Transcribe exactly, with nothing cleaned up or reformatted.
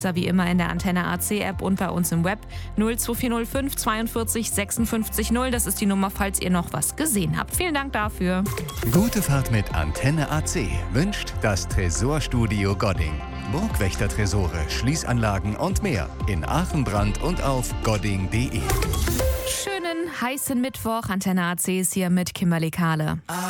wie immer in der Antenne A C App und bei uns im Web. null zwei vier null fünf zweiundvierzig sechsundfünfzig null, das ist die Nummer, falls ihr noch was gesehen habt. Vielen Dank dafür. Gute Fahrt mit Antenne A C wünscht das Tresorstudio Godding. Burgwächter-Tresore, Schließanlagen und mehr in Aachen-Brand und auf godding punkt de. Schönen, heißen Mittwoch. Antenne A C ist hier mit Kimberly Kahle.